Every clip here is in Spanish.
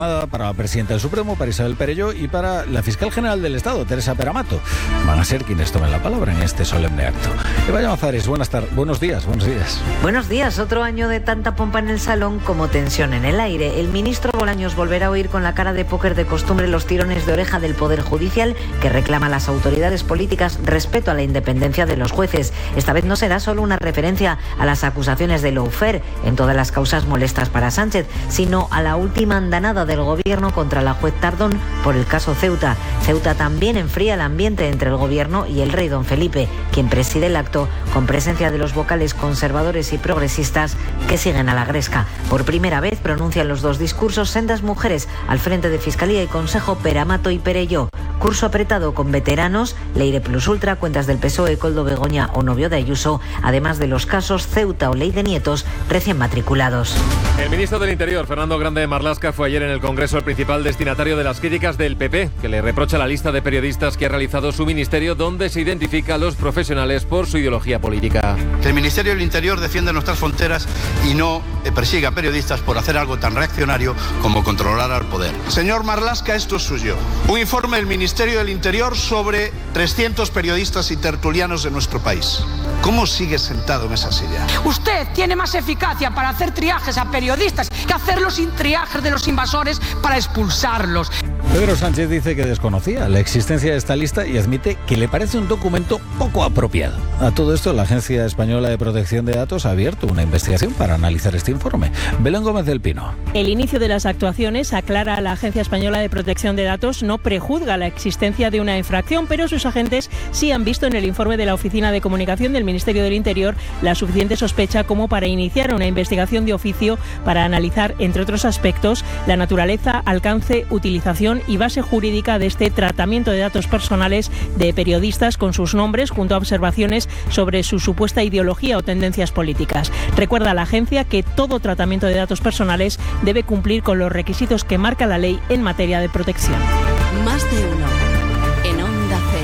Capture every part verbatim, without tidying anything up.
Para la presidenta del Supremo, para Isabel Perelló y para la fiscal general del Estado, Teresa Peramato. Van a ser quienes tomen la palabra en este solemne acto. Eva Llamazares, buenas tardes, buenos días, buenos días. Buenos días, otro año de tanta pompa en el salón como tensión en el aire. El ministro Bolaños volverá a oír con la cara de póker de costumbre los tirones de oreja del Poder Judicial, que reclama a las autoridades políticas respeto a la independencia de los jueces. Esta vez no será solo una referencia a las acusaciones de lawfare en todas las causas molestas para Sánchez, sino a la última andanada de del gobierno contra la juez Tardón por el caso Ceuta. Ceuta también enfría el ambiente entre el gobierno y el rey don Felipe, quien preside el acto con presencia de los vocales conservadores y progresistas que siguen a la gresca. Por primera vez pronuncian los dos discursos sendas mujeres al frente de Fiscalía y Consejo, Peramato y Perelló. Curso apretado con veteranos, Leire Plus Ultra, cuentas del P S O E, Koldo Begoña o novio de Ayuso, además de los casos Ceuta o Ley de Nietos recién matriculados. El ministro del Interior, Fernando Grande Marlaska, fue ayer en el Congreso el principal destinatario de las críticas del P P, que le reprocha la lista de periodistas que ha realizado su ministerio, donde se identifica a los profesionales por su ideología política. Que el Ministerio del Interior defienda nuestras fronteras y no eh, persiga a periodistas por hacer algo tan reaccionario como controlar al poder. Señor Marlaska, esto es suyo. Un informe del Ministerio del Interior sobre trescientos periodistas y tertulianos de nuestro país. ¿Cómo sigue sentado en esa silla? Usted tiene más eficacia para hacer triajes a periodistas que hacerlos sin triajes de los invasores para expulsarlos. Pedro Sánchez dice que desconocía la existencia de esta lista y admite que le parece un documento poco apropiado. A todo esto, la Agencia Española de Protección de Datos ha abierto una investigación para analizar este informe. Belén Gómez del Pino. El inicio de las actuaciones, aclara a la Agencia Española de Protección de Datos, no prejuzga la existencia de una infracción, pero sus agentes sí han visto en el informe de la Oficina de Comunicación del Ministerio del Interior la suficiente sospecha como para iniciar una investigación de oficio para analizar, entre otros aspectos, la naturaleza, alcance, utilización y base jurídica de este tratamiento de datos personales de periodistas con sus nombres, junto a observaciones sobre su supuesta ideología o tendencias políticas. Recuerda a la agencia que todo tratamiento de datos personales debe cumplir con los requisitos que marca la ley en materia de protección. Más de uno en Onda Cero.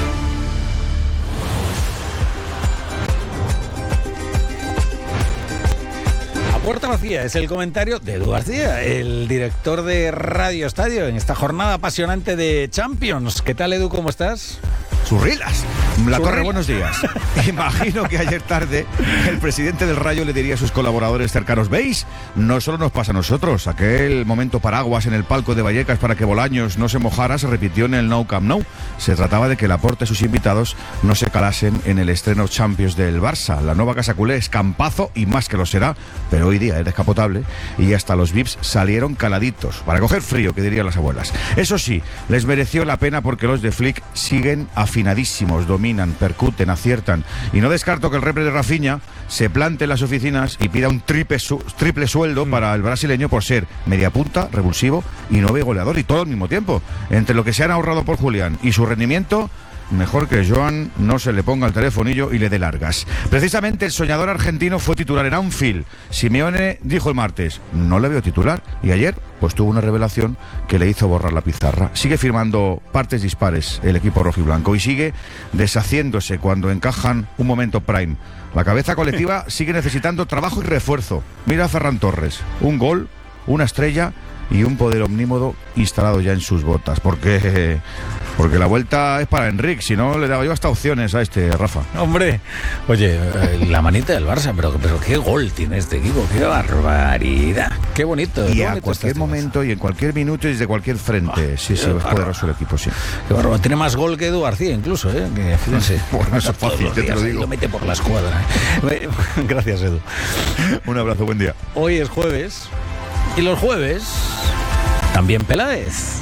Puerta vacía es el comentario de Edu García, el director de Radio Estadio, en esta jornada apasionante de Champions. ¿Qué tal, Edu? ¿Cómo estás? Zurrilas. La Zurrilas. Torre, buenos días. Imagino que ayer tarde el presidente del Rayo le diría a sus colaboradores cercanos: ¿veis? No solo nos pasa a nosotros. Aquel momento paraguas en el palco de Vallecas para que Bolaños no se mojara se repitió en el Nou Camp Nou. Se trataba de que Laporta y sus invitados no se calasen en el estreno Champions del Barça. La nueva casa culé es campazo y más que lo será, pero hoy día es descapotable y hasta los V I Ps salieron caladitos, para coger frío, que dirían las abuelas. Eso sí, les mereció la pena porque los de Flick siguen afinadísimos, dominan, percuten, aciertan, y no descarto que el repre de Rafinha se plante en las oficinas y pida un triple, su, triple sueldo mm. para el brasileño por ser media punta, revulsivo y nueve goleador, y todo al mismo tiempo. Entre lo que se han ahorrado por Julián y su rendimiento, mejor que Joan no se le ponga el telefonillo y le dé largas. Precisamente el soñador argentino fue titular en Anfield. Simeone dijo el martes: no le veo titular, y ayer pues tuvo una revelación que le hizo borrar la pizarra. Sigue firmando partes dispares el equipo rojiblanco y sigue deshaciéndose cuando encajan un momento prime. La cabeza colectiva sigue necesitando trabajo y refuerzo. Mira a Ferran Torres, un gol, una estrella y un poder omnímodo instalado ya en sus botas, porque porque la vuelta es para Enric, si no le daba yo hasta opciones a este Rafa. Hombre, oye, la manita del Barça, pero, pero qué gol tiene este equipo, qué barbaridad, qué bonito. Y qué a bonito cualquier este momento y en cualquier minuto y desde cualquier frente. Ah, sí, sí, es poderoso el equipo, sí. Qué bárbaro, tiene más gol que Edu García incluso, ¿eh? Que, fíjense. Bueno, eso es fácil, ya te lo digo. Lo mete por la escuadra. Gracias, Edu. Un abrazo, buen día. Hoy es jueves, y los jueves también Peláez.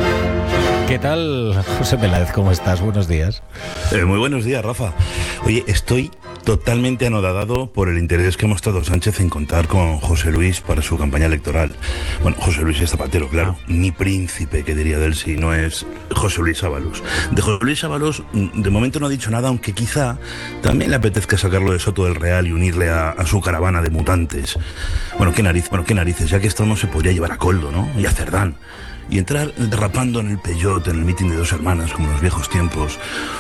¿Qué tal, José Peláez? ¿Cómo estás? Buenos días. Eh, muy buenos días, Rafa. Oye, estoy totalmente anodadado por el interés que ha mostrado Sánchez en contar con José Luis para su campaña electoral. Bueno, José Luis es Zapatero, claro. Ah. Mi príncipe, que diría de él, si no es José Luis Ábalos. De José Luis Ábalos, de momento no ha dicho nada, aunque quizá también le apetezca sacarlo de Soto del Real y unirle a, a su caravana de mutantes. Bueno, qué nariz, bueno, qué narices, ya que esto no se podría llevar a Koldo, ¿no? Y a Cerdán. Y entrar derrapando en el Peugeot, en el mitin de dos hermanas, como en los viejos tiempos.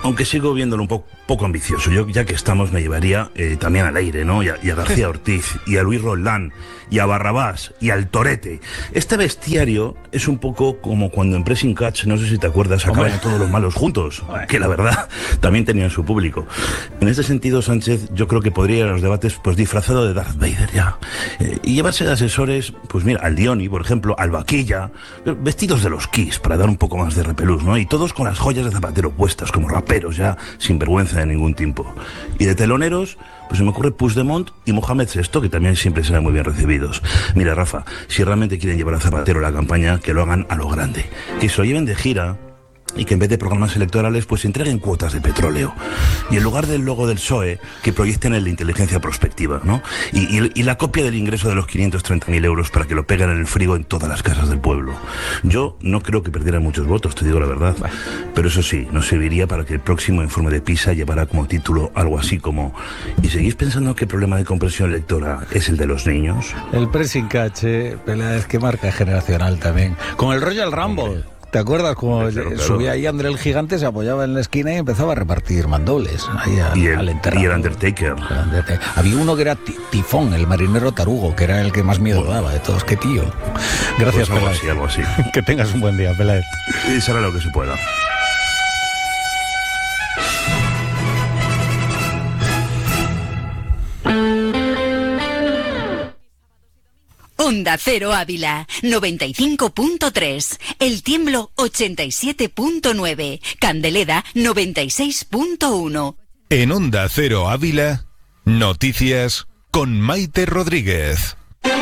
aunque sigo viéndolo un po poco ambicioso. Yo, ya que estamos, me llevaría eh, también al Aire, ¿no? Y a, y a García Ortiz, y a Luis Roldán, y a Barrabás, y al Torete. Este bestiario es un poco como cuando en Pressing Catch, no sé si te acuerdas, acaban todos los malos juntos, que la verdad también tenían su público. En este sentido, Sánchez, yo creo que podría ir a los debates pues disfrazado de Darth Vader ya. Eh, y llevarse de asesores, pues mira, al Dioni, por ejemplo, al Vaquilla, vestidos de los Kiss, para dar un poco más de repelús, ¿no? Y todos con las joyas de Zapatero puestas, como raperos ya, sin vergüenza de ningún tipo. Y de teloneros, pues se me ocurre Puigdemont y Mohamed sexto, que también siempre serán muy bien recibidos. Mira, Rafa, si realmente quieren llevar a Zapatero la campaña, que lo hagan a lo grande. Que se lo lleven de gira y que en vez de programas electorales pues entreguen cuotas de petróleo. Y en lugar del logo del P S O E, que proyecten el de inteligencia prospectiva, ¿no? Y, y, y la copia del ingreso de los quinientos treinta mil euros para que lo peguen en el frigo en todas las casas del pueblo. Yo no creo que perdieran muchos votos, te digo la verdad. Pero eso sí, nos serviría para que el próximo informe de PISA llevara como título algo así como: ¿y seguís pensando que el problema de compresión lectora es el de los niños? El pressing catch, eh, Peláez, que marca generacional también. Con el Royal Rumble. ¿Te acuerdas cómo claro, claro. subía ahí André el Gigante, se apoyaba en la esquina y empezaba a repartir mandobles ahí al, y el, al enterrado? Y el Undertaker. el Undertaker. Había uno que era Tifón, el marinero tarugo, que era el que más miedo bueno. daba de todos. ¡Qué tío! Gracias, pues Peláez. Algo así, algo así. Que tengas un buen día, Peláez. Y será lo que se pueda. Onda Cero Ávila, noventa y cinco punto tres. El Tiemblo, ochenta y siete punto nueve. Candeleda, noventa y seis punto uno. En Onda Cero Ávila, noticias con Maite Rodríguez.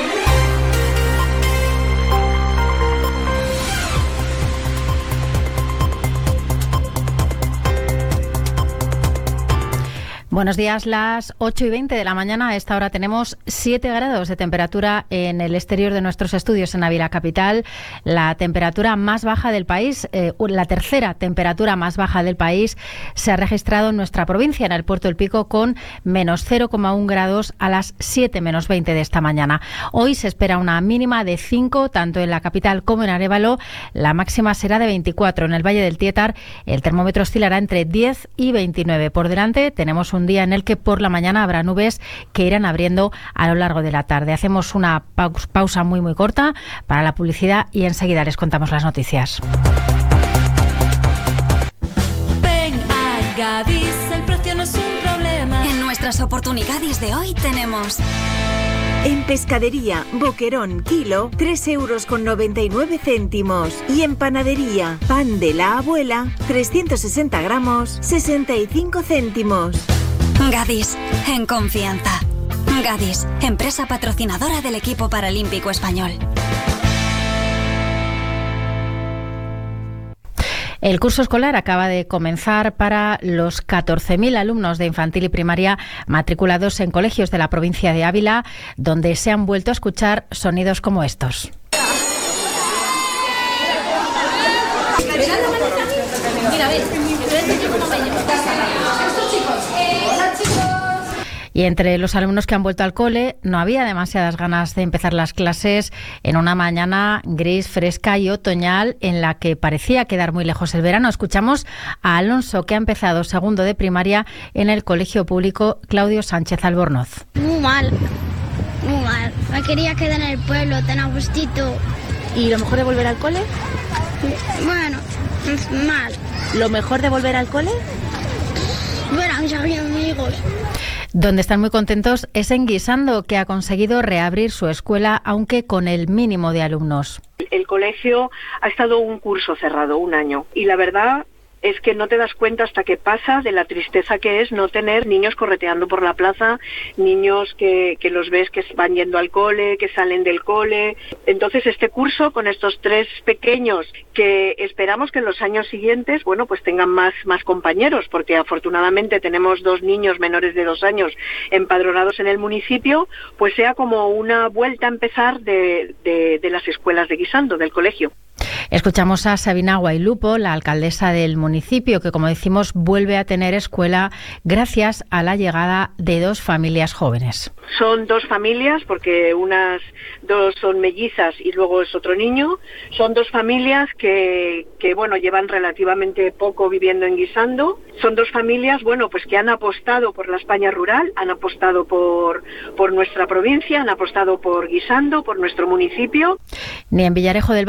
Buenos días, las ocho y veinte de la mañana. A esta hora tenemos siete grados de temperatura en el exterior de nuestros estudios en Ávila Capital. La temperatura más baja del país, eh, la tercera temperatura más baja del país, se ha registrado en nuestra provincia, en el Puerto del Pico, con menos cero coma uno grados a las siete menos veinte de esta mañana. Hoy se espera una mínima de cinco, tanto en la capital como en Arévalo. La máxima será de veinticuatro. En el Valle del Tietar el termómetro oscilará entre diez y veintinueve. Por delante tenemos un Un día en el que por la mañana habrá nubes que irán abriendo a lo largo de la tarde. Hacemos una pausa muy muy corta para la publicidad y enseguida les contamos las noticias. Ven a Gadis, el precio no es un problema. En nuestras oportunidades de hoy tenemos... En pescadería, boquerón, kilo, tres euros con noventa y nueve céntimos. Y en panadería, pan de la abuela, trescientos sesenta gramos, sesenta y cinco céntimos. Gadis, en confianza. Gadis, empresa patrocinadora del equipo paralímpico español. El curso escolar acaba de comenzar para los catorce mil alumnos de infantil y primaria matriculados en colegios de la provincia de Ávila, donde se han vuelto a escuchar sonidos como estos. Y entre los alumnos que han vuelto al cole no había demasiadas ganas de empezar las clases en una mañana gris, fresca y otoñal en la que parecía quedar muy lejos el verano. Escuchamos a Alonso, que ha empezado segundo de primaria en el colegio público Claudio Sánchez Albornoz. Muy mal, muy mal. Me quería quedar en el pueblo, tan a gustito. ¿Y lo mejor de volver al cole? Bueno, mal. ¿Lo mejor de volver al cole? Bueno, mis amigos. Donde están muy contentos es en Guisando, que ha conseguido reabrir su escuela, aunque con el mínimo de alumnos. El colegio ha estado un curso cerrado, un año, y la verdad es que no te das cuenta hasta que pasa de la tristeza que es no tener niños correteando por la plaza, niños que, que los ves que van yendo al cole, que salen del cole. Entonces este curso con estos tres pequeños, que esperamos que en los años siguientes, bueno, pues tengan más, más compañeros, porque afortunadamente tenemos dos niños menores de dos años empadronados en el municipio, pues sea como una vuelta a empezar de, de, de las escuelas de Guisando, del colegio. Escuchamos a Sabina Guailupo, la alcaldesa del municipio, que, como decimos, vuelve a tener escuela gracias a la llegada de dos familias jóvenes. Son dos familias, porque unas dos son mellizas y luego es otro niño. Son dos familias que, que bueno, llevan relativamente poco viviendo en Guisando. Son dos familias, bueno, pues que han apostado por la España rural, han apostado por, por nuestra provincia, han apostado por Guisando, por nuestro municipio. Ni en Villarejo del